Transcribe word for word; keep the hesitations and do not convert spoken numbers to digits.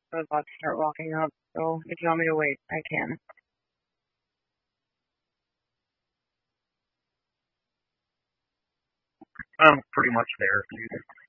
I'm about to start walking up, so if you want me to wait, I can. I'm pretty much there.